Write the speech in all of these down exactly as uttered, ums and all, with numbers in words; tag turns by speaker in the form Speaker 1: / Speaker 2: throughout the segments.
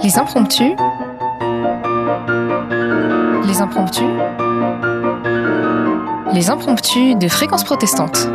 Speaker 1: Les impromptus. Les impromptus. Les impromptus de Fréquence Protestante.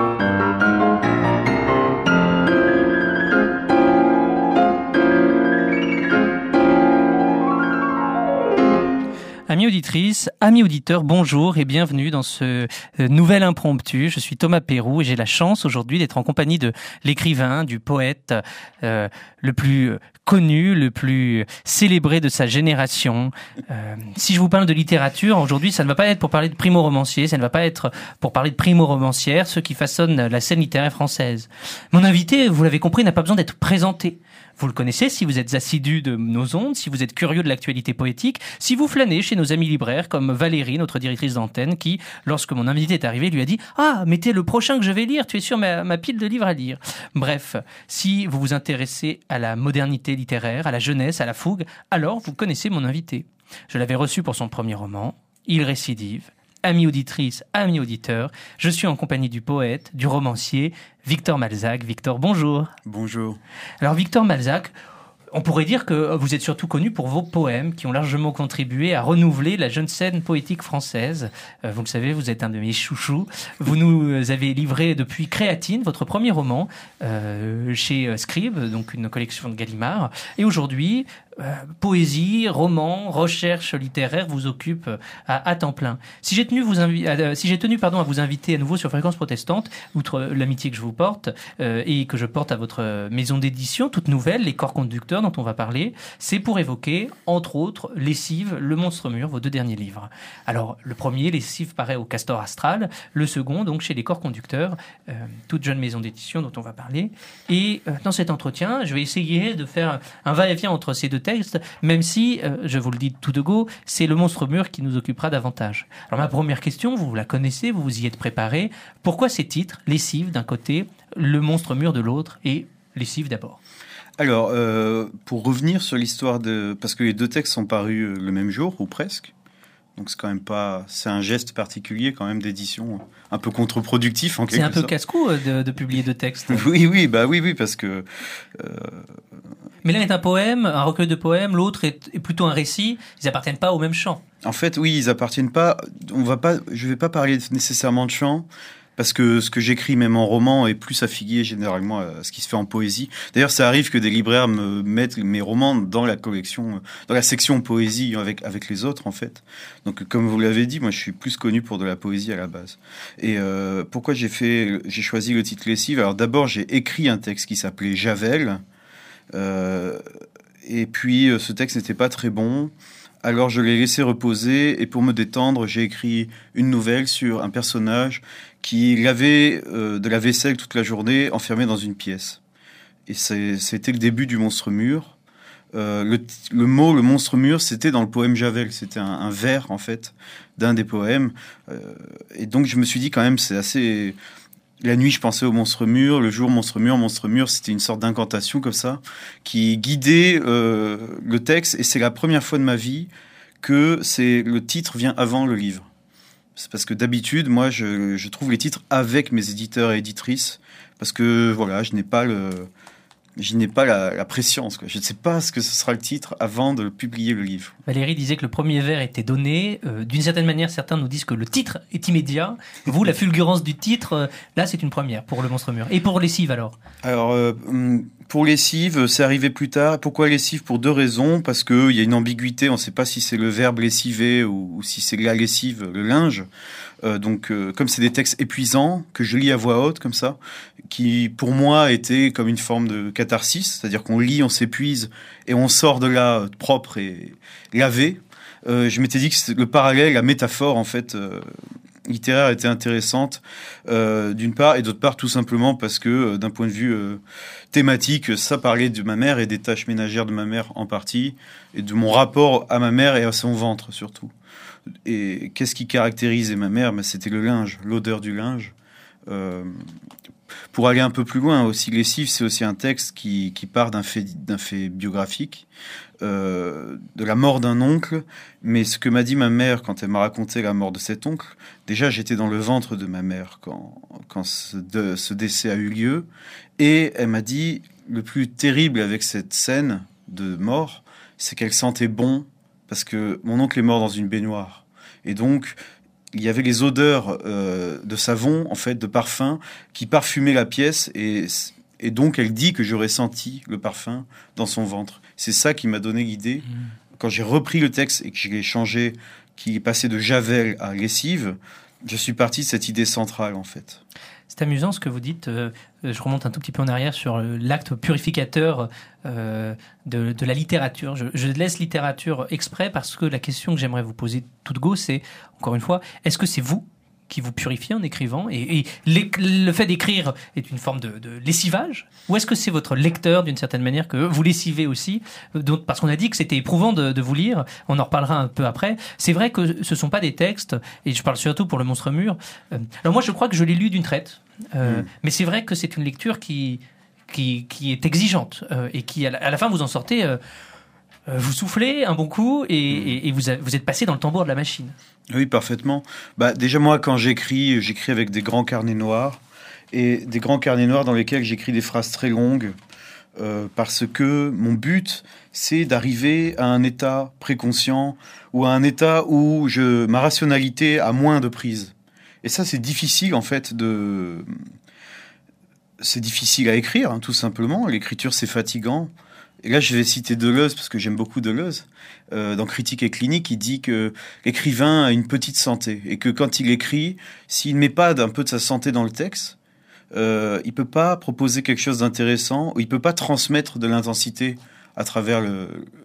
Speaker 2: Amis auditrices, amis auditeurs, bonjour et bienvenue dans ce nouvel impromptu. Je suis Thomas Pérou et j'ai la chance aujourd'hui d'être en compagnie de l'écrivain, du poète euh, le plus connu, le plus célébré de sa génération. Euh, si je vous parle de littérature, aujourd'hui, ça ne va pas être pour parler de primo-romancier, ça ne va pas être pour parler de primo-romancière, ceux qui façonnent la scène littéraire française. Mon invité, vous l'avez compris, n'a pas besoin d'être présenté. Vous le connaissez si vous êtes assidu de nos ondes, si vous êtes curieux de l'actualité poétique, si vous flânez chez nos amis libraires comme Valérie, notre directrice d'antenne, qui, lorsque mon invité est arrivé, lui a dit « Ah, mais t'es le prochain que je vais lire, tu es sur ma, ma pile de livres à lire ». Bref, si vous vous intéressez à la modernité littéraire, à la jeunesse, à la fougue, alors vous connaissez mon invité. Je l'avais reçu pour son premier roman, il récidive. Amis auditrices, amis auditeurs, je suis en compagnie du poète, du romancier, Victor Malzac. Victor, bonjour.
Speaker 3: Bonjour.
Speaker 2: Alors Victor Malzac, on pourrait dire que vous êtes surtout connu pour vos poèmes qui ont largement contribué à renouveler la jeune scène poétique française. Euh, vous le savez, vous êtes un de mes chouchous. Vous nous avez livré depuis Créatine, votre premier roman, euh, chez Scribe, donc une collection de Gallimard. Et aujourd'hui, Euh, poésie, roman, recherche littéraire vous occupe à, à temps plein. Si j'ai tenu, vous invi- à, si j'ai tenu pardon, à vous inviter à nouveau sur Fréquence Protestante, outre l'amitié que je vous porte euh, et que je porte à votre maison d'édition, toute nouvelle, Les Corps Conducteurs dont on va parler, c'est pour évoquer, entre autres, Lessive, Le Monstre Mûr, vos deux derniers livres. Alors, le premier, Lessive, paraît au Castor Astral, le second, donc chez Les Corps Conducteurs, euh, toute jeune maison d'édition dont on va parler. Et euh, dans cet entretien, je vais essayer de faire un va-et-vient entre ces deux textes, même si, euh, je vous le dis tout de go, c'est Le Monstre Mûr qui nous occupera davantage. Alors ma première question, vous la connaissez, vous vous y êtes préparé. Pourquoi ces titres, Lessive d'un côté, Le Monstre Mûr de l'autre et Lessive d'abord?
Speaker 3: Alors, euh, pour revenir sur l'histoire de... Parce que les deux textes sont parus le même jour, ou presque. Donc c'est quand même pas... C'est un geste particulier quand même d'édition, un peu contre-productif en quelque sorte.
Speaker 2: C'est un peu casse-cou de, de publier deux textes.
Speaker 3: Oui, oui, bah oui, oui, parce que... Euh...
Speaker 2: Mais l'un est un poème, un recueil de poèmes, l'autre est, est plutôt un récit. Ils appartiennent pas au même champ.
Speaker 3: En fait, oui, ils appartiennent pas... On va pas... Je vais pas parler nécessairement de chant, parce que ce que j'écris même en roman est plus affilié généralement à ce qui se fait en poésie. D'ailleurs, ça arrive que des libraires me mettent mes romans dans la collection, dans la section poésie avec avec les autres en fait. Donc, comme vous l'avez dit, moi, je suis plus connu pour de la poésie à la base. Et euh, pourquoi j'ai fait, j'ai choisi le titre Lessive? Alors, d'abord, j'ai écrit un texte qui s'appelait Javel, euh, et puis ce texte n'était pas très bon. Alors je l'ai laissé reposer et pour me détendre, j'ai écrit une nouvelle sur un personnage qui lavait euh, de la vaisselle toute la journée enfermé dans une pièce. Et c'est, c'était le début du Monstre Mûr. Euh, le, le mot, le Monstre Mûr, c'était dans le poème Javel. C'était un, un vers, en fait, d'un des poèmes. Euh, et donc je me suis dit quand même, c'est assez... La nuit, je pensais au Monstre Mûr. Le jour, Monstre Mûr, Monstre Mûr, c'était une sorte d'incantation comme ça, qui guidait euh, le texte. Et c'est la première fois de ma vie que c'est le titre vient avant le livre. C'est parce que d'habitude, moi, je, je trouve les titres avec mes éditeurs et éditrices, parce que voilà, je n'ai pas le, je n'ai pas la, la préscience, quoi. Je ne sais pas ce que ce sera le titre avant de publier le livre.
Speaker 2: Valérie disait que le premier vers était donné. Euh, d'une certaine manière, certains nous disent que le titre est immédiat. Vous, la fulgurance du titre, euh, là, c'est une première pour Le Monstre Mûr. Et pour Lessive, alors?
Speaker 3: Alors, euh, pour Lessive, c'est arrivé plus tard. Pourquoi Lessive? Pour deux raisons. Parce qu'il y a une ambiguïté. On ne sait pas si c'est le verbe lessiver ou, ou si c'est la lessive, le linge. Euh, donc, euh, comme c'est des textes épuisants que je lis à voix haute comme ça, qui pour moi étaient comme une forme de catharsis, c'est-à-dire qu'on lit, on s'épuise et on sort de là propre et lavé. Euh, je m'étais dit que le parallèle, la métaphore en fait euh, littéraire était intéressante euh, d'une part et d'autre part tout simplement parce que euh, d'un point de vue euh, thématique, ça parlait de ma mère et des tâches ménagères de ma mère en partie et de mon rapport à ma mère et à son ventre surtout. Et qu'est-ce qui caractérisait ma mère? Ben, c'était le linge, l'odeur du linge. Euh, pour aller un peu plus loin aussi, Lessive, c'est aussi un texte qui, qui part d'un fait, d'un fait biographique, euh, de la mort d'un oncle. Mais ce que m'a dit ma mère quand elle m'a raconté la mort de cet oncle, déjà j'étais dans le ventre de ma mère quand, quand ce, de, ce décès a eu lieu. Et elle m'a dit, le plus terrible avec cette scène de mort, c'est qu'elle sentait bon, parce que mon oncle est mort dans une baignoire. Et donc, il y avait les odeurs euh, de savon, en fait, de parfum, qui parfumaient la pièce, et, et donc elle dit que j'aurais senti le parfum dans son ventre. C'est ça qui m'a donné l'idée. Mmh. Quand j'ai repris le texte et que je l'ai changé, qu'il est passé de Javel à lessive, je suis parti de cette idée centrale, en fait.
Speaker 2: C'est amusant ce que vous dites. Euh, je remonte un tout petit peu en arrière sur l'acte purificateur euh, de, de la littérature. Je, je laisse littérature exprès parce que la question que j'aimerais vous poser toute go, c'est, encore une fois, est-ce que c'est vous qui vous purifiez en écrivant et, et les, le fait d'écrire est une forme de, de lessivage, ou est-ce que c'est votre lecteur d'une certaine manière que vous lessivez aussi, donc, parce qu'on a dit que c'était éprouvant de, de vous lire, on en reparlera un peu après. C'est vrai que ce sont pas des textes, et je parle surtout pour Le Monstre Mûr. Euh, alors moi je crois que je l'ai lu d'une traite, euh, mmh. mais c'est vrai que c'est une lecture qui, qui, qui est exigeante euh, et qui à la, à la fin vous en sortez, euh, vous soufflez un bon coup et, mmh. et, et vous, a, vous êtes passé dans le tambour de la machine.
Speaker 3: Oui, parfaitement. Bah, déjà, moi, quand j'écris, j'écris avec des grands carnets noirs, et des grands carnets noirs dans lesquels j'écris des phrases très longues, euh, parce que mon but, c'est d'arriver à un état préconscient, ou à un état où je, ma rationalité a moins de prise. Et ça, c'est difficile, en fait, de... C'est difficile à écrire, hein, tout simplement. L'écriture, c'est fatigant. Et là, je vais citer Deleuze, parce que j'aime beaucoup Deleuze. Euh, dans Critique et Clinique, il dit que l'écrivain a une petite santé. Et que quand il écrit, s'il ne met pas un peu de sa santé dans le texte, euh, il ne peut pas proposer quelque chose d'intéressant, ou il ne peut pas transmettre de l'intensité à travers le,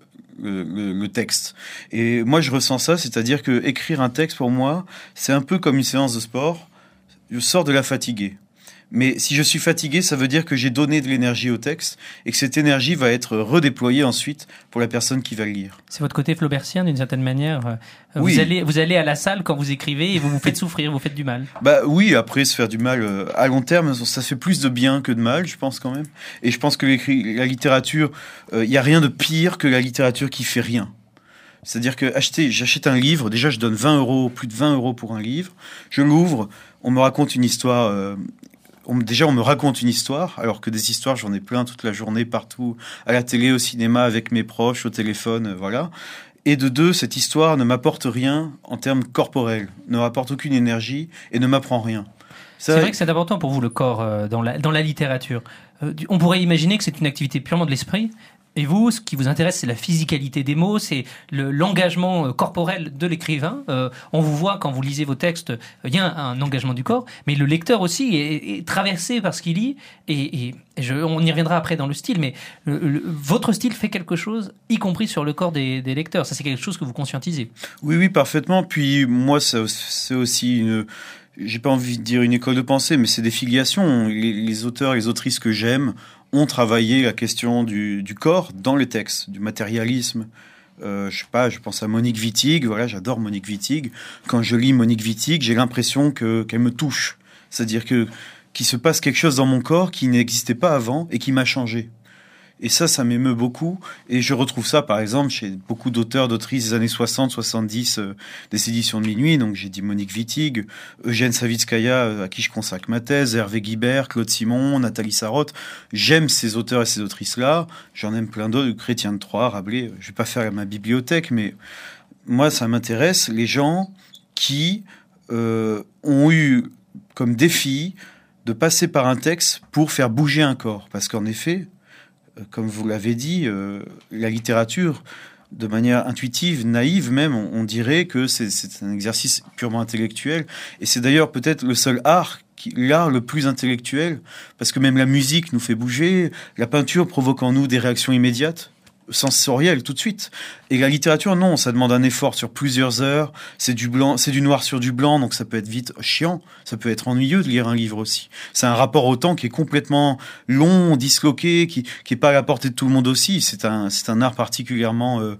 Speaker 3: le, le, le texte. Et moi, je ressens ça, c'est-à-dire que écrire un texte, pour moi, c'est un peu comme une séance de sport. Je sors de la fatiguée. Mais si je suis fatigué, ça veut dire que j'ai donné de l'énergie au texte et que cette énergie va être redéployée ensuite pour la personne qui va le lire.
Speaker 2: C'est votre côté flaubertien d'une certaine manière.
Speaker 3: Oui.
Speaker 2: Vous allez, vous allez à la salle quand vous écrivez et vous vous faites souffrir, vous faites du mal.
Speaker 3: Bah oui, après se faire du mal euh, à long terme, ça fait plus de bien que de mal, je pense quand même. Et je pense que la littérature, il euh, y a rien de pire que la littérature qui fait rien. C'est-à-dire que acheter, j'achète un livre, déjà je donne vingt euros, plus de vingt euros pour un livre, je l'ouvre, on me raconte une histoire. Euh, On, déjà, on me raconte une histoire, alors que des histoires, j'en ai plein toute la journée, partout, à la télé, au cinéma, avec mes proches, au téléphone, euh, voilà. Et de deux, cette histoire ne m'apporte rien en termes corporels, ne m'apporte aucune énergie et ne m'apprend rien. Ça...
Speaker 2: C'est vrai que c'est important pour vous, le corps, euh, dans, la, dans la littérature. Euh, on pourrait imaginer que c'est une activité purement de l'esprit. Et vous, ce qui vous intéresse, c'est la physicalité des mots, c'est le, l'engagement corporel de l'écrivain. Euh, on vous voit quand vous lisez vos textes, il y a un, un engagement du corps, mais le lecteur aussi est, est traversé par ce qu'il lit. Et, et, et je, on y reviendra après dans le style, mais le, le, votre style fait quelque chose, y compris sur le corps des, des lecteurs. Ça, c'est quelque chose que vous conscientisez.
Speaker 3: Oui, oui, parfaitement. Puis moi, ça, c'est aussi une... J'ai pas envie de dire une école de pensée, mais c'est des filiations. Les, les auteurs, les autrices que j'aime ont travaillé la question du, du corps dans les textes, du matérialisme. Euh, je sais pas, je pense à Monique Wittig. Voilà, j'adore Monique Wittig. Quand je lis Monique Wittig, j'ai l'impression que qu'elle me touche. C'est-à-dire que qu'il se passe quelque chose dans mon corps qui n'existait pas avant et qui m'a changé. Et ça, ça m'émeut beaucoup. Et je retrouve ça, par exemple, chez beaucoup d'auteurs, d'autrices des années soixante, soixante-dix, euh, des éditions de Minuit. Donc, j'ai dit Monique Wittig, Eugène Savitskaya, euh, à qui je consacre ma thèse, Hervé Guibert, Claude Simon, Nathalie Sarraute. J'aime ces auteurs et ces autrices-là. J'en aime plein d'autres, Chrétien de Troyes, Rabelais. Je vais pas faire ma bibliothèque, mais moi, ça m'intéresse. Les gens qui euh, ont eu comme défi de passer par un texte pour faire bouger un corps. Parce qu'en effet... Comme vous l'avez dit, euh, la littérature, de manière intuitive, naïve même, on, on dirait que c'est, c'est un exercice purement intellectuel. Et c'est d'ailleurs peut-être le seul art, qui, l'art le plus intellectuel, parce que même la musique nous fait bouger, la peinture provoque en nous des réactions immédiates, sensorielles tout de suite. Et la littérature, non, ça demande un effort sur plusieurs heures. C'est du blanc, c'est du noir sur du blanc, donc ça peut être vite chiant. Ça peut être ennuyeux de lire un livre aussi. C'est un rapport au temps qui est complètement long, disloqué, qui qui est pas à la portée de tout le monde aussi. C'est un c'est un art particulièrement euh,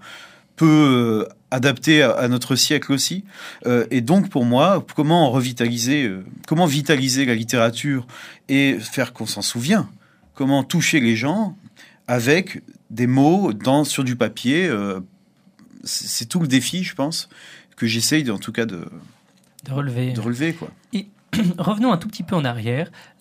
Speaker 3: peu euh, adapté à, à notre siècle aussi. Euh, et donc pour moi, comment revitaliser, euh, comment vitaliser la littérature et faire qu'on s'en souvient. Comment toucher les gens avec des mots dans, sur du papier. Euh, c'est, c'est tout le défi, je pense, que j'essaye en tout cas de,
Speaker 2: de relever.
Speaker 3: De relever quoi.
Speaker 2: Et revenons un tout petit peu en arrière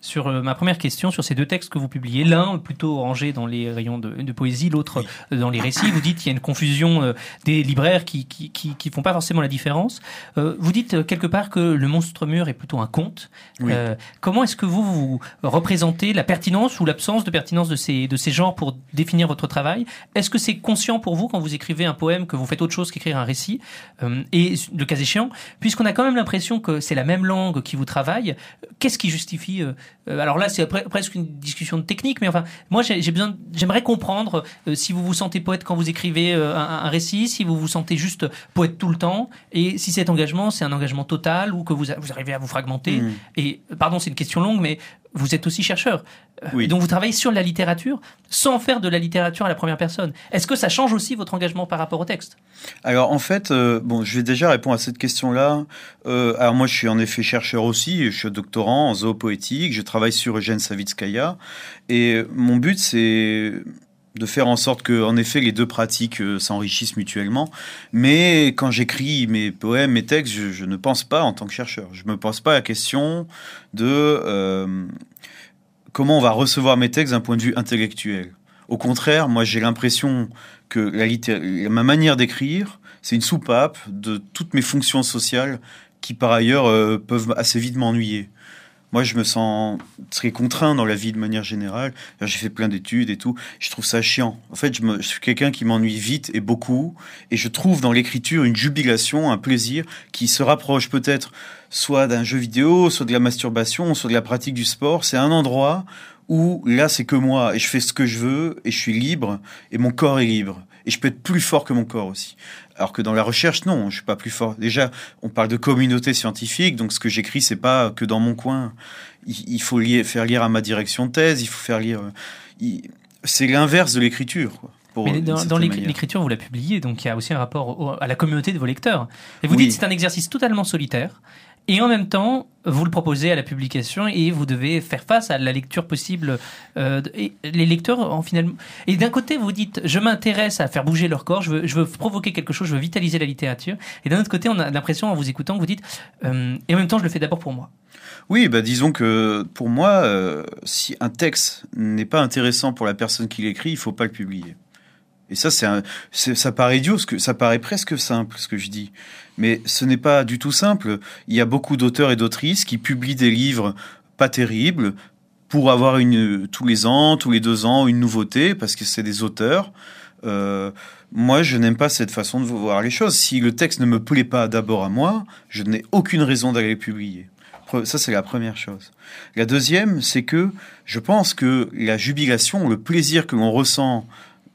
Speaker 2: sur euh, ma première question, sur ces deux textes que vous publiez. L'un plutôt rangé dans les rayons de, de poésie, l'autre oui. euh, dans les récits. Vous dites qu'il y a une confusion euh, des libraires qui qui, qui qui font pas forcément la différence. Euh, vous dites euh, quelque part que Le Monstre Mûr est plutôt un conte. Oui. Euh, comment est-ce que vous vous représentez la pertinence ou l'absence de pertinence de ces de ces genres pour définir votre travail? Est-ce que c'est conscient pour vous quand vous écrivez un poème que vous faites autre chose qu'écrire un récit? euh, Et le cas échéant, puisqu'on a quand même l'impression que c'est la même langue qui vous travaille, qu'est-ce qui justifie euh, alors là, c'est pre- presque une discussion de technique, mais enfin, moi, j'ai, j'ai besoin, j'aimerais comprendre euh, si vous vous sentez poète quand vous écrivez euh, un, un récit, si vous vous sentez juste poète tout le temps, et si cet engagement, c'est un engagement total ou que vous, a, vous arrivez à vous fragmenter. Mmh. Et pardon, c'est une question longue, mais vous êtes aussi chercheur. Oui. Donc vous travaillez sur la littérature sans faire de la littérature à la première personne. Est-ce que ça change aussi votre engagement par rapport au texte?
Speaker 3: Alors en fait, euh, bon, je vais déjà répondre à cette question-là. Euh, alors moi, je suis en effet chercheur aussi. Je suis doctorant en zoopoétique. Je travaille sur Eugène Savitskaya. Et mon but, c'est de faire en sorte que, en effet, les deux pratiques euh, s'enrichissent mutuellement. Mais quand j'écris mes poèmes, mes textes, je, je ne pense pas en tant que chercheur. Je me pose pas la question de euh, comment on va recevoir mes textes d'un point de vue intellectuel. Au contraire, moi, j'ai l'impression que la litté- ma manière d'écrire, c'est une soupape de toutes mes fonctions sociales qui, par ailleurs, euh, peuvent assez vite m'ennuyer. Moi, je me sens très contraint dans la vie de manière générale. J'ai fait plein d'études et tout. Je trouve ça chiant. En fait, je, me, je suis quelqu'un qui m'ennuie vite et beaucoup. Et je trouve dans l'écriture une jubilation, un plaisir qui se rapproche peut-être soit d'un jeu vidéo, soit de la masturbation, soit de la pratique du sport. C'est un endroit où là, c'est que moi. Et je fais ce que je veux et je suis libre. Et mon corps est libre. Et je peux être plus fort que mon corps aussi. Alors que dans la recherche, non, je suis pas plus fort. Déjà, on parle de communauté scientifique, donc ce que j'écris, c'est pas que dans mon coin. Il faut lier, faire lire à ma direction de thèse, il faut faire lire... Il, c'est l'inverse de l'écriture, quoi. Pour,
Speaker 2: Mais dans, dans l'écriture, vous la publiez, donc il y a aussi un rapport au, à la communauté de vos lecteurs. Et vous oui. dites que c'est un exercice totalement solitaire, et en même temps, vous le proposez à la publication, et vous devez faire face à la lecture possible. Euh, et les lecteurs, en finalement... Et d'un côté, vous dites, je m'intéresse à faire bouger leur corps, je veux, je veux provoquer quelque chose, je veux vitaliser la littérature. Et d'un autre côté, on a l'impression, en vous écoutant, que vous dites, euh, et en même temps, je le fais d'abord pour moi.
Speaker 3: Oui, bah disons que pour moi, euh, si un texte n'est pas intéressant pour la personne qui l'écrit, il faut pas le publier. Et ça, c'est, un, c'est ça paraît idiot, ce que, ça paraît presque simple, ce que je dis. Mais ce n'est pas du tout simple. Il y a beaucoup d'auteurs et d'autrices qui publient des livres pas terribles pour avoir une, tous les ans, tous les deux ans, une nouveauté, parce que c'est des auteurs. Euh, moi, je n'aime pas cette façon de voir les choses. Si le texte ne me plaît pas d'abord à moi, je n'ai aucune raison d'aller le publier. Ça, c'est la première chose. La deuxième, c'est que je pense que la jubilation, le plaisir que l'on ressent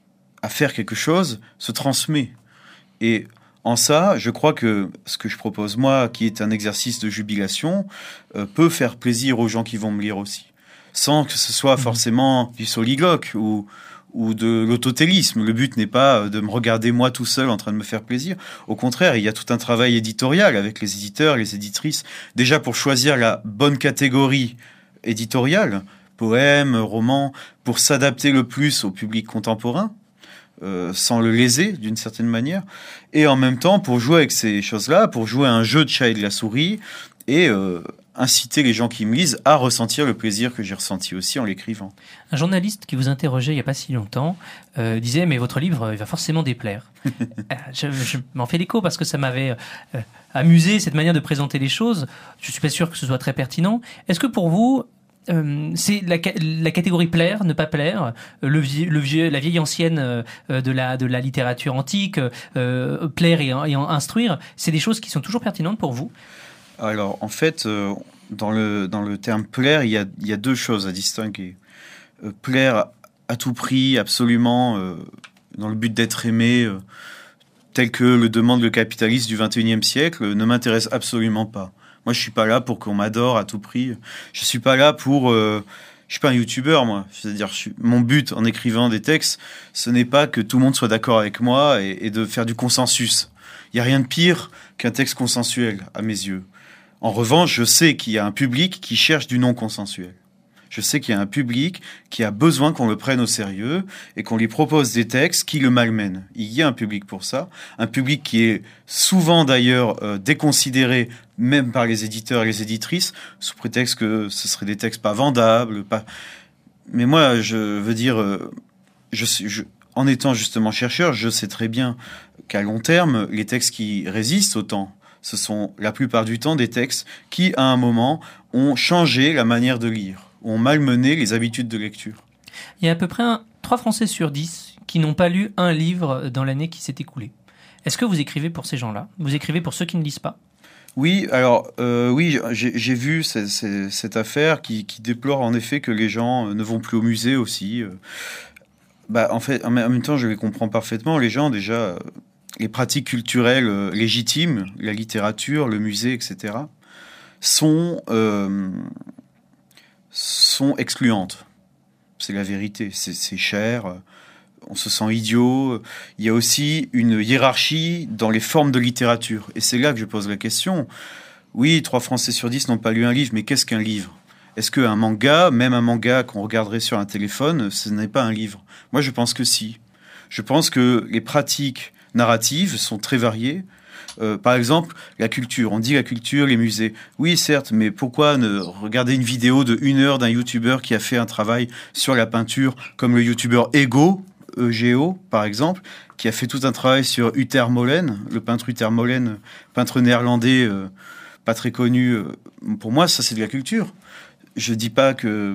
Speaker 3: à faire quelque chose, se transmet. Et en ça, je crois que ce que je propose, moi, qui est un exercice de jubilation, euh, peut faire plaisir aux gens qui vont me lire aussi. Sans que ce soit forcément du soliloque ou, ou de l'autotélisme. Le but n'est pas de me regarder moi tout seul en train de me faire plaisir. Au contraire, il y a tout un travail éditorial avec les éditeurs, les éditrices. Déjà pour choisir la bonne catégorie éditoriale, poèmes, romans, pour s'adapter le plus au public contemporain. Euh, sans le léser d'une certaine manière, et en même temps pour jouer avec ces choses-là, pour jouer à un jeu de chat et de la souris, et euh, inciter les gens qui me lisent à ressentir le plaisir que j'ai ressenti aussi en l'écrivant.
Speaker 2: Un journaliste qui vous interrogeait il n'y a pas si longtemps euh, disait « mais votre livre il va forcément déplaire ». je, je m'en fais l'écho parce que ça m'avait euh, amusé cette manière de présenter les choses. Je suis pas sûr que ce soit très pertinent. Est-ce que pour vous Euh, c'est la, la catégorie plaire, ne pas plaire, le vieux, le vieux, la vieille ancienne euh, de la de la littérature antique, euh, plaire et, et instruire, c'est des choses qui sont toujours pertinentes pour vous?
Speaker 3: Alors en fait, euh, dans le dans le terme plaire, il y a il y a deux choses à distinguer. Euh, plaire à tout prix, absolument, euh, dans le but d'être aimé, euh, tel que le demande le capitalisme du vingt et unième siècle, ne m'intéresse absolument pas. Moi, je suis pas là pour qu'on m'adore à tout prix. Je suis pas là pour... Euh, je suis pas un youtubeur, moi. C'est-à-dire, je suis, mon but en écrivant des textes, ce n'est pas que tout le monde soit d'accord avec moi et, et de faire du consensus. Il y a rien de pire qu'un texte consensuel, à mes yeux. En revanche, je sais qu'il y a un public qui cherche du non consensuel. Je sais qu'il y a un public qui a besoin qu'on le prenne au sérieux et qu'on lui propose des textes qui le malmènent. Il y a un public pour ça, un public qui est souvent d'ailleurs euh, déconsidéré même par les éditeurs et les éditrices sous prétexte que ce seraient des textes pas vendables. Pas... Mais moi, je veux dire, euh, je, je, en étant justement chercheur, je sais très bien qu'à long terme, les textes qui résistent au temps, ce sont la plupart du temps des textes qui, à un moment, ont changé la manière de lire, ont malmené les habitudes de lecture.
Speaker 2: Il y a à peu près un, trois Français sur dix qui n'ont pas lu un livre dans l'année qui s'est écoulée. Est-ce que vous écrivez pour ces gens-là ? Vous écrivez pour ceux qui ne lisent pas ?
Speaker 3: Oui, alors euh, oui, j'ai, j'ai vu cette, cette, cette affaire qui, qui déplore en effet que les gens ne vont plus au musée aussi. Bah, en fait, en même temps, je les comprends parfaitement. Les gens, déjà, les pratiques culturelles légitimes, la littérature, le musée, et cetera, sont, euh, sont excluantes. C'est la vérité. C'est, c'est cher. On se sent idiot. Il y a aussi une hiérarchie dans les formes de littérature. Et c'est là que je pose la question. Oui, trois Français sur dix n'ont pas lu un livre, mais qu'est-ce qu'un livre ? Est-ce qu'un manga, même un manga qu'on regarderait sur un téléphone, ce n'est pas un livre ? Moi, je pense que si. Je pense que les pratiques narratives sont très variées. Euh, par exemple, la culture. On dit la culture, les musées. Oui, certes, mais pourquoi ne regarder une vidéo de une heure d'un youtubeur qui a fait un travail sur la peinture, comme le youtubeur Ego, E G O, par exemple, qui a fait tout un travail sur Uther Molen, le peintre Uther Molen, peintre néerlandais, euh, pas très connu. Pour moi, ça, c'est de la culture. Je dis pas que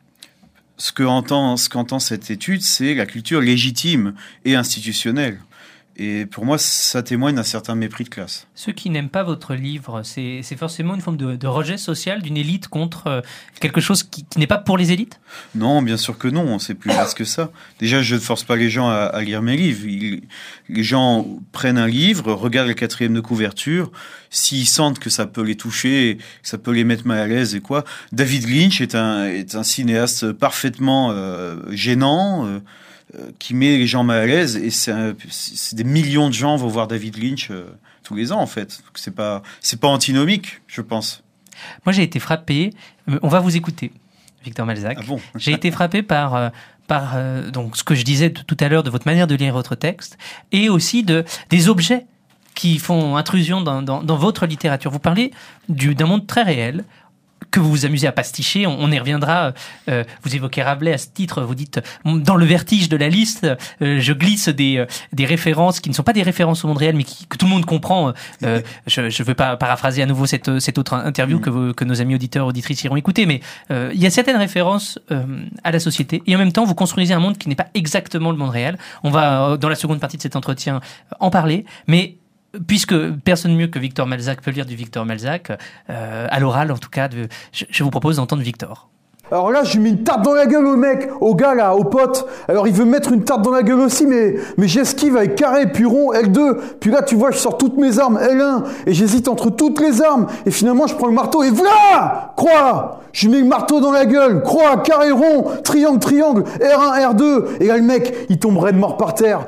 Speaker 3: ce que entend, ce qu'entend cette étude, c'est la culture légitime et institutionnelle. Et pour moi, ça témoigne d'un certain mépris de classe.
Speaker 2: Ceux qui n'aiment pas votre livre, c'est, c'est forcément une forme de, de rejet social d'une élite contre euh, quelque chose qui, qui n'est pas pour les élites ?
Speaker 3: Non, bien sûr que non, c'est plus vaste que ça. Déjà, je ne force pas les gens à, à lire mes livres. Ils, les gens prennent un livre, regardent le quatrième de couverture, s'ils sentent que ça peut les toucher, que ça peut les mettre mal à l'aise et quoi. David Lynch est un, est un cinéaste parfaitement euh, gênant, euh, qui met les gens mal à l'aise, et c'est, un, c'est des millions de gens vont voir David Lynch euh, tous les ans en fait. Donc c'est pas c'est pas antinomique, je pense.
Speaker 2: Moi j'ai été frappé. On va vous écouter, Victor Malzac.
Speaker 3: Ah bon.
Speaker 2: J'ai été frappé par euh, par euh, donc ce que je disais tout à l'heure de votre manière de lire votre texte, et aussi de des objets qui font intrusion dans dans, dans votre littérature. Vous parlez du, d'un monde très réel que vous vous amusez à pasticher, on, on y reviendra. Euh, vous évoquez Rabelais à ce titre, vous dites dans le vertige de la liste, euh, je glisse des euh, des références qui ne sont pas des références au monde réel, mais qui, que tout le monde comprend. Euh, je ne veux pas paraphraser à nouveau cette cette autre interview que vos, que nos amis auditeurs auditrices iront écouter, mais euh, il y a certaines références euh, à la société, et en même temps vous construisez un monde qui n'est pas exactement le monde réel. On va dans la seconde partie de cet entretien en parler, mais puisque personne mieux que Victor Malzac peut lire du Victor Malzac, euh, à l'oral en tout cas, de, je, je vous propose d'entendre Victor.
Speaker 4: Alors là, je lui mets une tarte dans la gueule au mec, au gars là, au pote. Alors il veut me mettre une tarte dans la gueule aussi, mais, mais j'esquive avec carré, puis rond, L deux. Puis là, tu vois, je sors toutes mes armes, L un. Et j'hésite entre toutes les armes. Et finalement, je prends le marteau et voilà! Croix! Je lui mets le marteau dans la gueule. Croix, carré, rond, triangle, triangle, R un, R deux. Et là, le mec, il tomberait de mort par terre.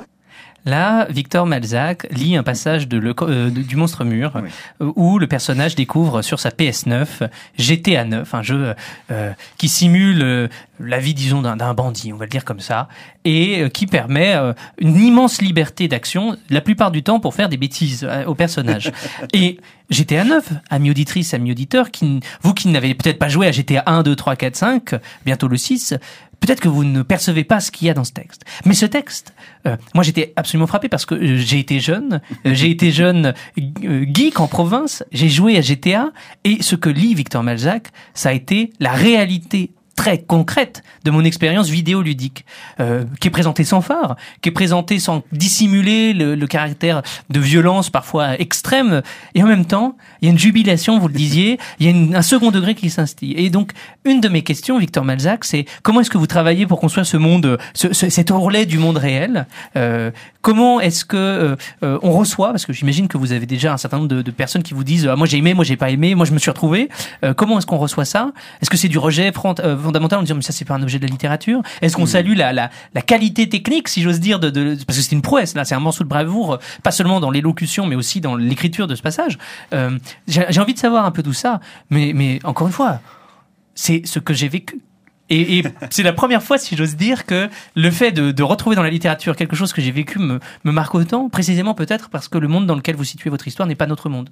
Speaker 2: Là, Victor Malzac lit un passage de le, euh, du Monstre Mûr, oui, où le personnage découvre sur sa P S neuf G T A neuf, un jeu euh, qui simule euh, la vie, disons, d'un, d'un bandit, on va le dire comme ça, et euh, qui permet euh, une immense liberté d'action, la plupart du temps pour faire des bêtises euh, au personnage. Et G T A neuf, amis auditrices, amis auditeurs, qui, vous qui n'avez peut-être pas joué à G T A un, deux, trois, quatre, cinq, bientôt le six, peut-être que vous ne percevez pas ce qu'il y a dans ce texte. Mais ce texte, euh, moi j'étais absolument frappé parce que euh, j'ai été jeune, euh, j'ai été jeune euh, geek en province, j'ai joué à G T A, et ce que lit Victor Malzac, ça a été la réalité très concrète de mon expérience vidéoludique, euh, qui est présentée sans phare, qui est présentée sans dissimuler le, le caractère de violence parfois extrême, et en même temps, il y a une jubilation, vous le disiez, il y a une, un second degré qui s'instille. Et donc, une de mes questions, Victor Malzac, c'est comment est-ce que vous travaillez pour construire ce monde, ce, ce, cet ourlet du monde réel, euh, comment est-ce que euh, on reçoit, parce que j'imagine que vous avez déjà un certain nombre de, de personnes qui vous disent ah, moi j'ai aimé, moi j'ai pas aimé, moi je me suis retrouvé, euh, comment est-ce qu'on reçoit ça? Est-ce que c'est du rejet front, euh, fondamental en disant mais ça c'est pas un objet de la littérature? Est-ce qu'on mmh. salue la, la, la qualité technique, si j'ose dire, de, de, parce que c'est une prouesse, là c'est un morceau de bravoure, pas seulement dans l'élocution mais aussi dans l'écriture de ce passage. Euh, j'ai, j'ai envie de savoir un peu tout ça, mais, mais encore une fois, c'est ce que j'ai vécu. Et, et c'est la première fois, si j'ose dire, que le fait de, de retrouver dans la littérature quelque chose que j'ai vécu me, me marque autant, précisément peut-être parce que le monde dans lequel vous situez votre histoire n'est pas notre monde.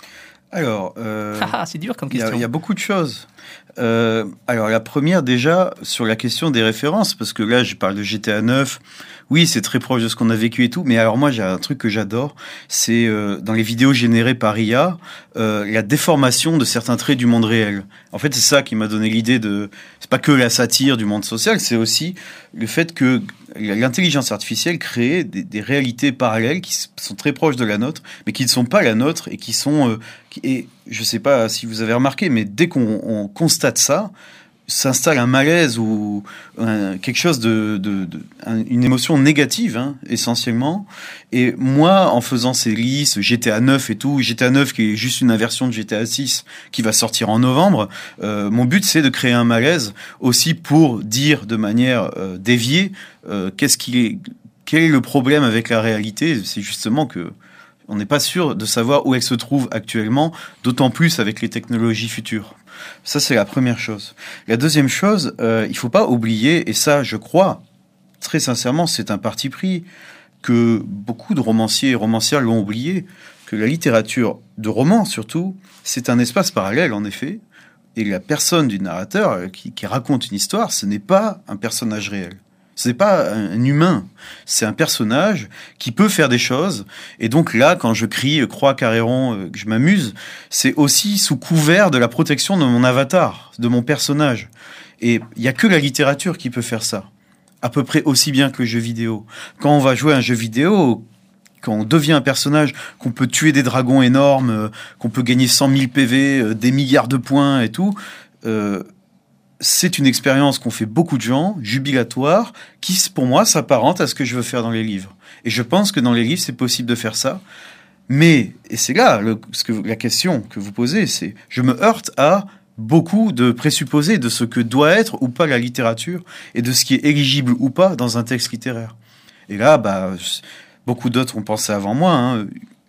Speaker 3: Alors, euh,
Speaker 2: Ah, c'est dur comme
Speaker 3: il y,
Speaker 2: question.
Speaker 3: a- il y a beaucoup de choses. Euh, alors, la première, déjà, sur la question des références, parce que là, je parle de G T A neuf. Oui, c'est très proche de ce qu'on a vécu et tout. Mais alors, moi, j'ai un truc que j'adore. C'est euh, dans les vidéos générées par I A, euh, la déformation de certains traits du monde réel. En fait, c'est ça qui m'a donné l'idée de... C'est pas que la satire du monde social, c'est aussi le fait que l'intelligence artificielle crée des, des réalités parallèles qui sont très proches de la nôtre, mais qui ne sont pas la nôtre et qui sont... Euh, qui, et je sais pas si vous avez remarqué, mais dès qu'on on constate ça, s'installe un malaise ou un, quelque chose de, de, de un, une émotion négative, hein, essentiellement. Et moi, en faisant ces listes, G T A neuf et tout, G T A neuf qui est juste une inversion de G T A six qui va sortir en novembre, euh, mon but c'est de créer un malaise aussi pour dire de manière euh, déviée euh, qu'est-ce qui est, quel est le problème avec la réalité. C'est justement que on n'est pas sûr de savoir où elle se trouve actuellement, d'autant plus avec les technologies futures. Ça, c'est la première chose. La deuxième chose, euh, il faut pas oublier, et ça, je crois, très sincèrement, c'est un parti pris, que beaucoup de romanciers et romancières l'ont oublié, que la littérature de roman, surtout, c'est un espace parallèle, en effet, et la personne du narrateur qui, qui raconte une histoire, ce n'est pas un personnage réel. Ce n'est pas un humain, c'est un personnage qui peut faire des choses. Et donc là, quand je crie « Croix, carré rond », que je m'amuse, c'est aussi sous couvert de la protection de mon avatar, de mon personnage. Et il n'y a que la littérature qui peut faire ça, à peu près aussi bien que le jeu vidéo. Quand on va jouer à un jeu vidéo, quand on devient un personnage, qu'on peut tuer des dragons énormes, qu'on peut gagner cent mille P V, des milliards de points et tout... Euh, c'est une expérience qu'ont fait beaucoup de gens, jubilatoire, qui, pour moi, s'apparente à ce que je veux faire dans les livres. Et je pense que dans les livres, c'est possible de faire ça. Mais, et c'est là le, ce que, la question que vous posez, c'est, je me heurte à beaucoup de présupposés de ce que doit être ou pas la littérature et de ce qui est éligible ou pas dans un texte littéraire. Et là, bah, beaucoup d'autres ont pensé avant moi, hein.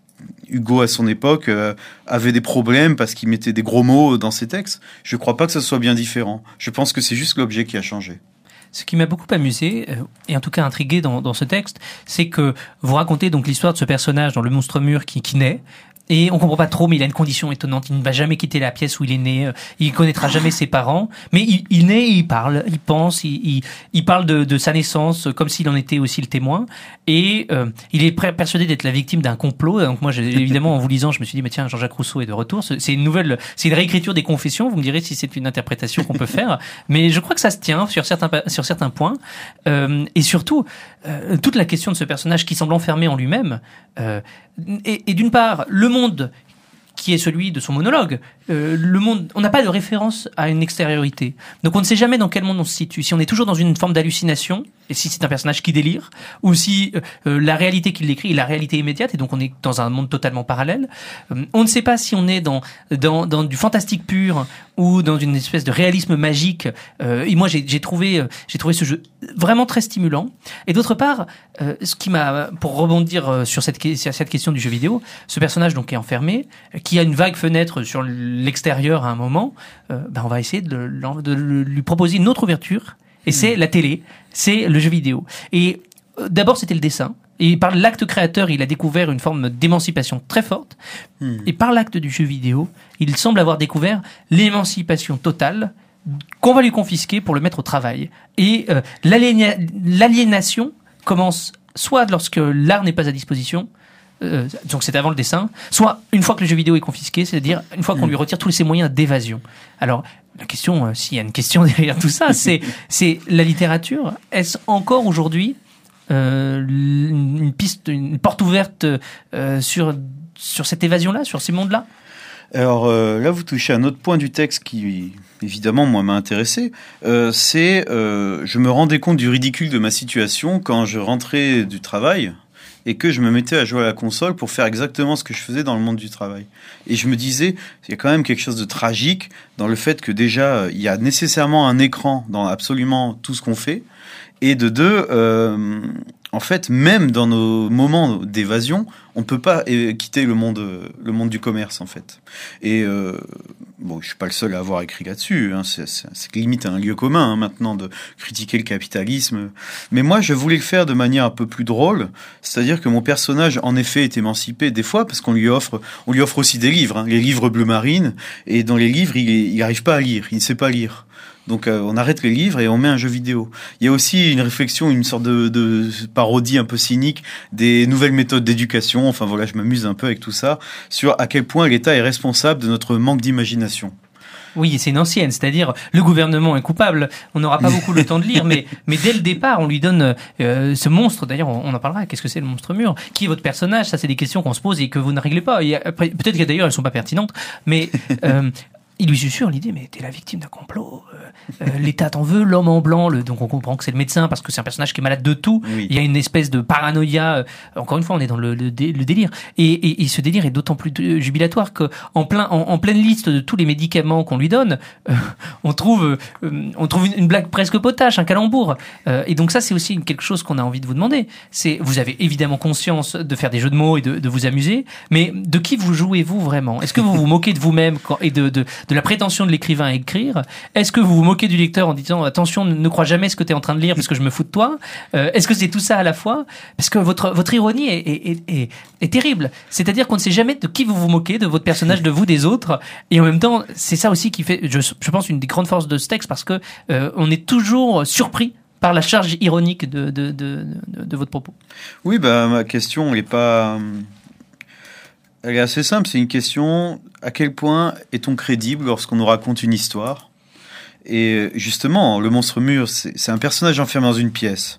Speaker 3: Hugo, à son époque, euh, avait des problèmes parce qu'il mettait des gros mots dans ses textes. Je ne crois pas que ce soit bien différent. Je pense que c'est juste l'objet qui a changé.
Speaker 2: Ce qui m'a beaucoup amusé, euh, et en tout cas intrigué dans, dans ce texte, c'est que vous racontez donc l'histoire de ce personnage dans Le Monstre Mûr qui, qui naît, et on comprend pas trop, mais il a une condition étonnante. Il ne va jamais quitter la pièce où il est né. Il connaîtra jamais ses parents. Mais il, il naît, il parle, il pense, il, il, il parle de, de sa naissance comme s'il en était aussi le témoin. Et euh, il est persuadé d'être la victime d'un complot. Donc moi, j'ai, évidemment, en vous lisant, je me suis dit, mais tiens, Jean-Jacques Rousseau est de retour. C'est une nouvelle, c'est une réécriture des Confessions. Vous me direz si c'est une interprétation qu'on peut faire. Mais je crois que ça se tient sur certains sur certains points. Euh, et surtout, euh, toute la question de ce personnage qui semble enfermé en lui-même. Euh, et, et d'une part, le monde qui est celui de son monologue, euh, le monde, on n'a pas de référence à une extériorité. Donc on ne sait jamais dans quel monde on se situe. Si on est toujours dans une forme d'hallucination, et si c'est un personnage qui délire, ou si euh, la réalité qu'il décrit est la réalité immédiate, et donc on est dans un monde totalement parallèle. Euh, on ne sait pas si on est dans, dans, dans du fantastique pur, ou dans une espèce de réalisme magique. Euh, et moi j'ai, j'ai trouvé, euh, j'ai trouvé ce jeu vraiment très stimulant. Et d'autre part, euh, ce qui m'a, pour rebondir sur cette, sur cette question du jeu vidéo, ce personnage donc est enfermé, qui a une vague fenêtre sur l'extérieur à un moment, euh, ben on va essayer de, de, de lui proposer une autre ouverture, et mmh. c'est la télé, c'est le jeu vidéo. Et euh, d'abord c'était le dessin, et par l'acte créateur il a découvert une forme d'émancipation très forte, mmh. et par l'acte du jeu vidéo il semble avoir découvert l'émancipation totale qu'on va lui confisquer pour le mettre au travail. Et euh, l'aliéna- l'aliénation commence soit lorsque l'art n'est pas à disposition, Euh, donc c'est avant le dessin, soit une fois que le jeu vidéo est confisqué, c'est-à-dire une fois qu'on lui retire tous ses moyens d'évasion. Alors la question, euh, s'il y a une question derrière tout ça, c'est, c'est la littérature, est-ce encore aujourd'hui euh, une piste, une porte ouverte euh, sur, sur cette évasion-là, sur ces mondes-là ?
Speaker 3: Alors euh, là, vous touchez à un autre point du texte qui, évidemment, moi, m'a intéressé. Euh, c'est, euh, je me rendais compte du ridicule de ma situation quand je rentrais du travail et que je me mettais à jouer à la console pour faire exactement ce que je faisais dans le monde du travail. Et je me disais, il y a quand même quelque chose de tragique dans le fait que déjà, il y a nécessairement un écran dans absolument tout ce qu'on fait. Et de deux, euh, en fait, même dans nos moments d'évasion, on ne peut pas quitter le monde, le monde du commerce, en fait. Et euh, bon, je suis pas le seul à avoir écrit là-dessus. Hein, c'est, c'est, c'est limite un lieu commun hein, maintenant de critiquer le capitalisme. Mais moi, je voulais le faire de manière un peu plus drôle, c'est-à-dire que mon personnage, en effet, est émancipé des fois parce qu'on lui offre, on lui offre aussi des livres, hein, les livres bleu marine. Et dans les livres, il n'arrive pas à lire, il ne sait pas lire. Donc euh, on arrête les livres et on met un jeu vidéo. Il y a aussi une réflexion, une sorte de, de parodie un peu cynique des nouvelles méthodes d'éducation. Enfin voilà, je m'amuse un peu avec tout ça, sur à quel point l'État est responsable de notre manque d'imagination.
Speaker 2: Oui, c'est une ancienne, c'est-à-dire le gouvernement est coupable. On n'aura pas beaucoup le temps de lire, mais mais dès le départ, on lui donne euh, ce monstre. D'ailleurs, on, on en parlera. Qu'est-ce que c'est le monstre mûr ? Qui est votre personnage ? Ça, c'est des questions qu'on se pose et que vous ne réglez pas. Et après, peut-être que d'ailleurs elles sont pas pertinentes, mais euh, il lui susurre l'idée, mais t'es la victime d'un complot, euh, euh, l'État t'en veut, l'homme en blanc, le, donc on comprend que c'est le médecin parce que c'est un personnage qui est malade de tout,
Speaker 3: oui.
Speaker 2: Il y a une espèce de paranoïa, euh, encore une fois on est dans le, le, dé, le délire, et, et, et ce délire est d'autant plus jubilatoire que en, plein, en, en pleine liste de tous les médicaments qu'on lui donne, euh, on trouve, euh, on trouve une, une blague presque potache, un calembour, euh, et donc ça c'est aussi quelque chose qu'on a envie de vous demander, c'est, vous avez évidemment conscience de faire des jeux de mots et de, de vous amuser, mais de qui vous jouez-vous vraiment ? Est-ce que vous vous moquez de vous-même quand, et de, de de la prétention de l'écrivain à écrire? Est-ce que vous vous moquez du lecteur en disant attention, ne crois jamais ce que tu es en train de lire parce que je me fous de toi? euh, Est-ce que c'est tout ça à la fois? Parce que votre votre ironie est, est, est, est terrible. C'est-à-dire qu'on ne sait jamais de qui vous vous moquez, de votre personnage, de vous, des autres. Et en même temps, c'est ça aussi qui fait, je, je pense, une des grandes forces de ce texte, parce que euh, on est toujours surpris par la charge ironique de, de, de, de, de votre propos.
Speaker 3: Oui, bah, ma question n'est pas... Elle est assez simple, c'est une question, à quel point est-on crédible lorsqu'on nous raconte une histoire? Et justement, le monstre mûr, c'est, c'est un personnage enfermé dans une pièce.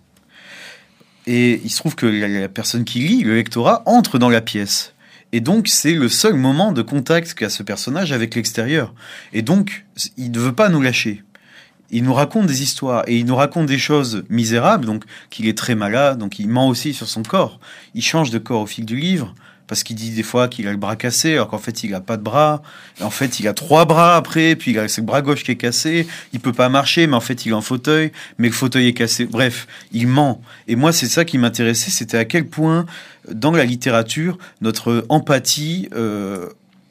Speaker 3: Et il se trouve que la, la personne qui lit, le lectorat, entre dans la pièce. Et donc, c'est le seul moment de contact qu'a ce personnage avec l'extérieur. Et donc, il ne veut pas nous lâcher. Il nous raconte des histoires, et il nous raconte des choses misérables, donc qu'il est très malade, donc il ment aussi sur son corps. Il change de corps au fil du livre, parce qu'il dit des fois qu'il a le bras cassé, alors qu'en fait, il n'a pas de bras. Et en fait, il a trois bras après, puis il a le bras gauche qui est cassé. Il peut pas marcher, mais en fait, il est en fauteuil, mais le fauteuil est cassé. Bref, il ment. Et moi, c'est ça qui m'intéressait, c'était à quel point, dans la littérature, notre empathie euh,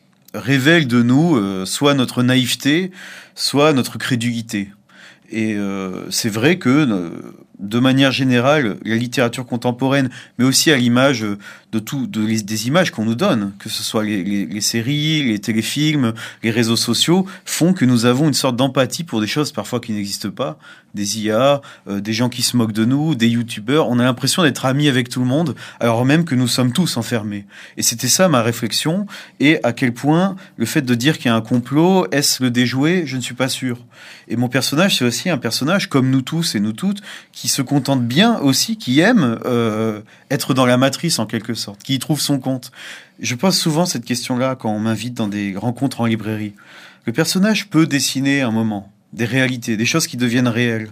Speaker 3: révèle de nous euh, soit notre naïveté, soit notre crédulité. Et euh, c'est vrai que, euh, de manière générale, la littérature contemporaine, mais aussi à l'image de tout, de, les, des images qu'on nous donne, que ce soit les, les, les séries, les téléfilms, les réseaux sociaux, font que nous avons une sorte d'empathie pour des choses parfois qui n'existent pas, des I A, euh, des gens qui se moquent de nous, des youtubeurs. On a l'impression d'être amis avec tout le monde, alors même que nous sommes tous enfermés. Et c'était ça ma réflexion, et à quel point le fait de dire qu'il y a un complot, est-ce le déjouer? Je ne suis pas sûr. Et mon personnage, c'est aussi un personnage, comme nous tous et nous toutes, qui se contente bien aussi, qui aime euh, être dans la matrice en quelque sorte, qui y trouve son compte. Je pose souvent cette question-là quand on m'invite dans des rencontres en librairie. Le personnage peut dessiner un moment, des réalités, des choses qui deviennent réelles.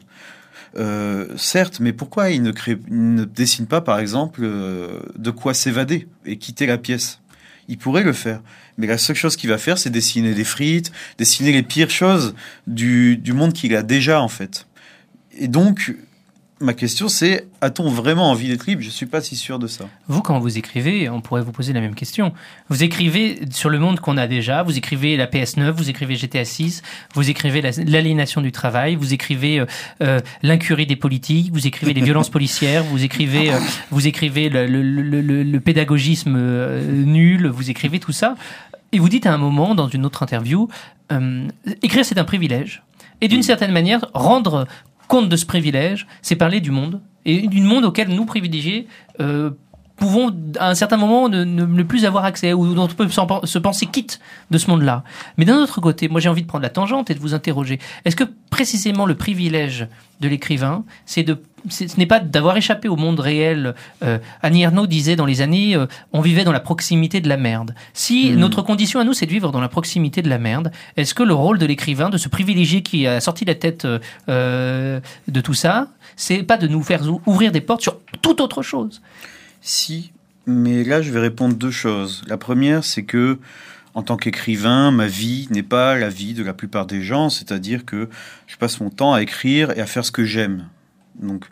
Speaker 3: Euh, certes, mais pourquoi il ne, crée, il ne dessine pas, par exemple, euh, de quoi s'évader et quitter la pièce? Il pourrait le faire. Mais la seule chose qu'il va faire, c'est dessiner des frites, dessiner les pires choses du, du monde qu'il a déjà, en fait. Et donc, ma question, c'est, a-t-on vraiment envie d'être libre? Je ne suis pas si sûr de ça.
Speaker 2: Vous, quand vous écrivez, on pourrait vous poser la même question. Vous écrivez sur le monde qu'on a déjà, vous écrivez la P S neuf, vous écrivez G T A six, vous écrivez la, l'aliénation du travail, vous écrivez euh, euh, l'incurie des politiques, vous écrivez les violences policières, vous écrivez, euh, vous écrivez le, le, le, le, le pédagogisme euh, nul, vous écrivez tout ça. Et vous dites à un moment, dans une autre interview, euh, écrire c'est un privilège. Et d'une certaine manière, rendre compte de ce privilège, c'est parler du monde, et du monde auquel nous, privilégiés, euh, pouvons à un certain moment ne, ne, ne plus avoir accès, ou dont on peut se penser quitte de ce monde-là. Mais d'un autre côté, moi j'ai envie de prendre la tangente et de vous interroger. Est-ce que précisément le privilège de l'écrivain, c'est de, c'est, ce n'est pas d'avoir échappé au monde réel? euh, Annie Ernaux disait dans les années, euh, on vivait dans la proximité de la merde. Si mmh. notre condition à nous, c'est de vivre dans la proximité de la merde, est-ce que le rôle de l'écrivain, de ce privilégié qui a sorti la tête euh, de tout ça, c'est pas de nous faire ouvrir des portes sur toute autre chose?
Speaker 3: Si, mais là, je vais répondre deux choses. La première, c'est que, en tant qu'écrivain, ma vie n'est pas la vie de la plupart des gens, c'est-à-dire que je passe mon temps à écrire et à faire ce que j'aime. Donc,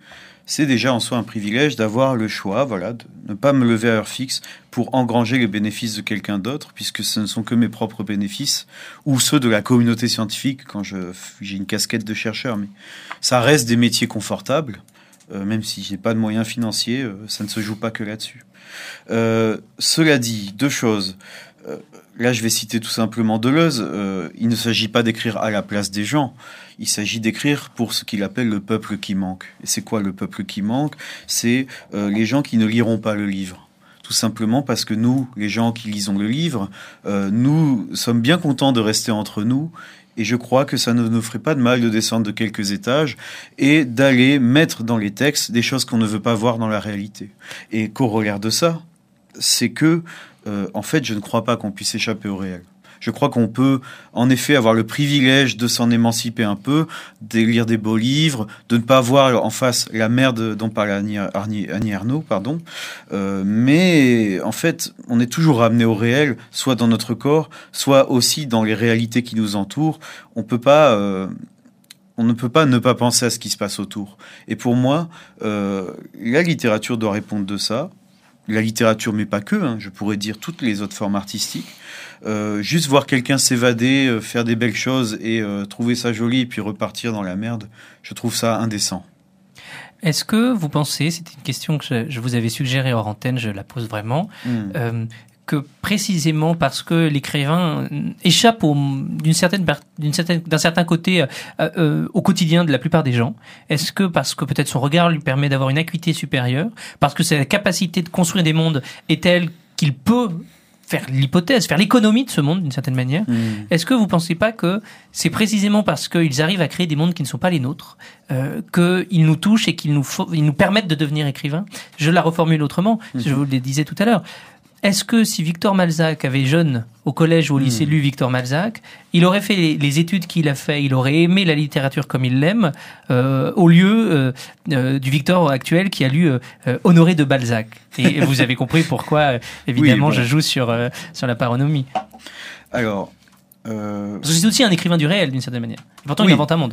Speaker 3: c'est déjà en soi un privilège d'avoir le choix, voilà, de ne pas me lever à heure fixe pour engranger les bénéfices de quelqu'un d'autre, puisque ce ne sont que mes propres bénéfices, ou ceux de la communauté scientifique, quand je, j'ai une casquette de chercheur. Mais ça reste des métiers confortables, euh, même si j'ai pas de moyens financiers, euh, ça ne se joue pas que là-dessus. Euh, cela dit, deux choses. Euh, là, je vais citer tout simplement Deleuze. Euh, il ne s'agit pas d'écrire à la place des gens. Il s'agit d'écrire pour ce qu'il appelle le peuple qui manque. Et c'est quoi le peuple qui manque ? C'est euh, les gens qui ne liront pas le livre. Tout simplement parce que nous, les gens qui lisons le livre, euh, nous sommes bien contents de rester entre nous. Et je crois que ça ne nous ferait pas de mal de descendre de quelques étages et d'aller mettre dans les textes des choses qu'on ne veut pas voir dans la réalité. Et corollaire de ça, c'est que, euh, en fait, je ne crois pas qu'on puisse échapper au réel. Je crois qu'on peut, en effet, avoir le privilège de s'en émanciper un peu, de lire des beaux livres, de ne pas voir en face la merde dont parle Annie, Annie Ernaux, pardon. Euh, mais, en fait, on est toujours ramené au réel, soit dans notre corps, soit aussi dans les réalités qui nous entourent. On peut pas... Euh, On ne peut pas ne pas penser à ce qui se passe autour. Et pour moi, euh, la littérature doit répondre de ça. La littérature, mais pas que, hein, je pourrais dire toutes les autres formes artistiques. Euh, juste voir quelqu'un s'évader, euh, faire des belles choses et euh, trouver ça joli et puis repartir dans la merde, je trouve ça indécent.
Speaker 2: Est-ce que vous pensez, c'était une question que je, je vous avais suggérée hors antenne, je la pose vraiment, mmh. euh, que précisément parce que l'écrivain échappe au, d'une certaine, d'une certaine, d'un certain côté euh, euh, au quotidien de la plupart des gens, est-ce que parce que peut-être son regard lui permet d'avoir une acuité supérieure, parce que sa capacité de construire des mondes est telle qu'il peut faire l'hypothèse, faire l'économie de ce monde d'une certaine manière, mmh. est-ce que vous pensez pas que c'est précisément parce qu'ils arrivent à créer des mondes qui ne sont pas les nôtres, euh, qu'ils nous touchent et qu'ils nous, faut, ils nous permettent de devenir écrivains ? Je la reformule autrement, mmh. je vous le disais tout à l'heure. Est-ce que si Victor Malzac avait jeune au collège ou au lycée mmh. lu Victor Malzac, il aurait fait les, les études qu'il a fait, il aurait aimé la littérature comme il l'aime, euh, au lieu euh, euh, du Victor actuel qui a lu euh, Honoré de Balzac. Et vous avez compris pourquoi, euh, évidemment, oui, bon. je joue sur, euh, sur la paronomie.
Speaker 3: Alors... Euh...
Speaker 2: Parce que c'est aussi un écrivain du réel, d'une certaine manière. Et pourtant, oui. il invente un monde.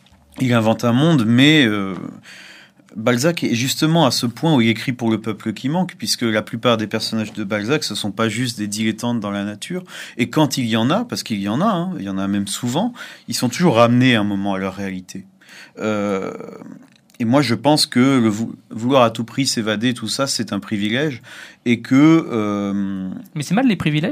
Speaker 3: Il invente un monde, mais... Euh... Balzac est justement à ce point où il écrit pour le peuple qui manque, puisque la plupart des personnages de Balzac, ce sont pas juste des dilettantes dans la nature. Et quand il y en a, parce qu'il y en a, hein, il y en a même souvent, ils sont toujours ramenés à un moment à leur réalité. Euh, et moi, je pense que le vou- vouloir à tout prix s'évader, tout ça, c'est un privilège. Et que... Euh...
Speaker 2: Mais c'est mal les privilèges ?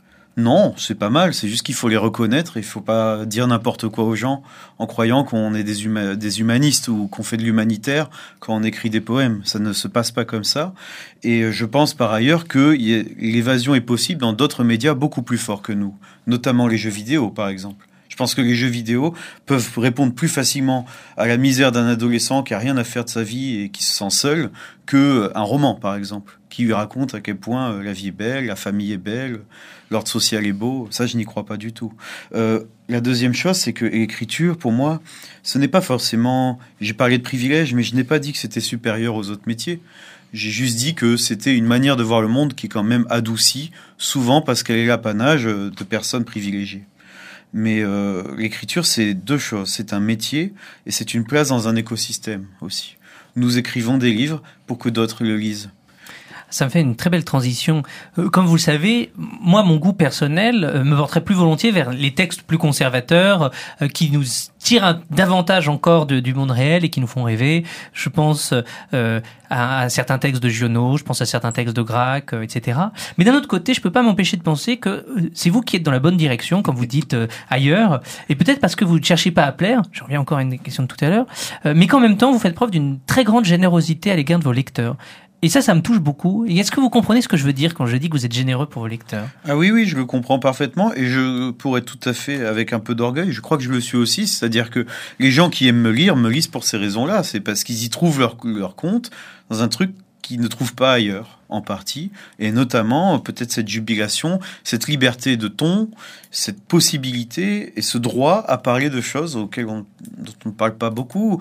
Speaker 3: Non, c'est pas mal, c'est juste qu'il faut les reconnaître, il faut pas dire n'importe quoi aux gens en croyant qu'on est des, huma- des humanistes ou qu'on fait de l'humanitaire quand on écrit des poèmes. Ça ne se passe pas comme ça. Et je pense par ailleurs que y a, l'évasion est possible dans d'autres médias beaucoup plus forts que nous, notamment les jeux vidéo par exemple. Je pense que les jeux vidéo peuvent répondre plus facilement à la misère d'un adolescent qui a rien à faire de sa vie et qui se sent seul qu'un roman, par exemple, qui lui raconte à quel point la vie est belle, la famille est belle, l'ordre social est beau. Ça, je n'y crois pas du tout. Euh, la deuxième chose, c'est que l'écriture, pour moi, ce n'est pas forcément... J'ai parlé de privilège, mais je n'ai pas dit que c'était supérieur aux autres métiers. J'ai juste dit que c'était une manière de voir le monde qui est quand même adoucie, souvent parce qu'elle est l'apanage de personnes privilégiées. Mais euh, l'écriture, c'est deux choses. C'est un métier et c'est une place dans un écosystème aussi. Nous écrivons des livres pour que d'autres le lisent.
Speaker 2: Ça me fait une très belle transition. Euh, comme vous le savez, moi, mon goût personnel euh, me porterait plus volontiers vers les textes plus conservateurs euh, qui nous tirent un, davantage encore de, du monde réel et qui nous font rêver. Je pense euh, à, à certains textes de Giono, je pense à certains textes de Gracq, euh, et cetera. Mais d'un autre côté, je peux pas m'empêcher de penser que euh, c'est vous qui êtes dans la bonne direction, comme vous dites euh, ailleurs, et peut-être parce que vous ne cherchez pas à plaire, je reviens encore à une question de tout à l'heure, euh, mais qu'en même temps, vous faites preuve d'une très grande générosité à l'égard de vos lecteurs. Et ça, ça me touche beaucoup. Et est-ce que vous comprenez ce que je veux dire quand je dis que vous êtes généreux pour vos lecteurs ?
Speaker 3: Ah oui, oui, je le comprends parfaitement. Et je pourrais tout à fait, avec un peu d'orgueil, je crois que je le suis aussi. C'est-à-dire que les gens qui aiment me lire me lisent pour ces raisons-là. C'est parce qu'ils y trouvent leur, leur compte dans un truc qu'ils ne trouvent pas ailleurs, en partie. Et notamment, peut-être cette jubilation, cette liberté de ton, cette possibilité et ce droit à parler de choses auxquelles on, dont on ne parle pas beaucoup.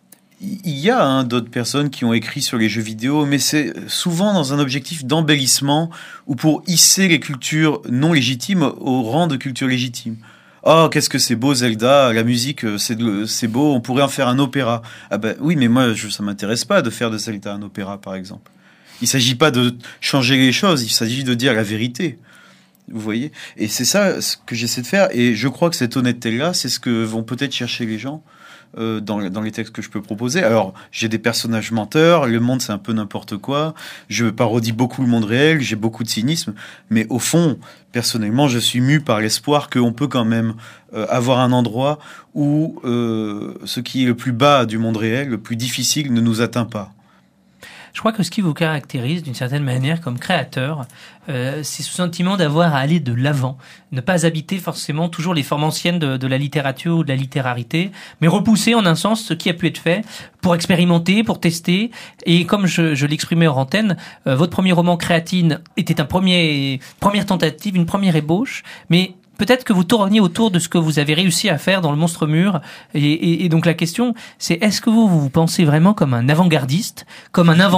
Speaker 3: Il y a hein, d'autres personnes qui ont écrit sur les jeux vidéo, mais c'est souvent dans un objectif d'embellissement ou pour hisser les cultures non légitimes au rang de culture légitime. oh, qu'est-ce que c'est beau Zelda, la musique, c'est, de, c'est beau, on pourrait en faire un opéra. Ah ben oui, mais moi, je, ça m'intéresse pas de faire de Zelda un opéra, par exemple. Il s'agit pas de changer les choses, il s'agit de dire la vérité. Vous voyez ? Et c'est ça ce que j'essaie de faire. Et je crois que cette honnêteté-là, c'est ce que vont peut-être chercher les gens euh, dans, dans les textes que je peux proposer. Alors, j'ai des personnages menteurs, le monde c'est un peu n'importe quoi, je parodie beaucoup le monde réel, j'ai beaucoup de cynisme, mais au fond, personnellement, je suis mu par l'espoir qu'on peut quand même euh, avoir un endroit où euh, ce qui est le plus bas du monde réel, le plus difficile, ne nous atteint pas.
Speaker 2: Je crois que ce qui vous caractérise d'une certaine manière comme créateur, euh, c'est ce sentiment d'avoir à aller de l'avant, ne pas habiter forcément toujours les formes anciennes de, de la littérature ou de la littérarité, mais repousser en un sens ce qui a pu être fait pour expérimenter, pour tester. Et comme je, je l'exprimais hors antenne, euh, votre premier roman Créatine était un premier première tentative, une première ébauche, mais peut-être que vous tourniez autour de ce que vous avez réussi à faire dans Le Monstre Mûr. Et, et, et donc la question, c'est est-ce que vous vous pensez vraiment comme un avant-gardiste, comme un inventeur ?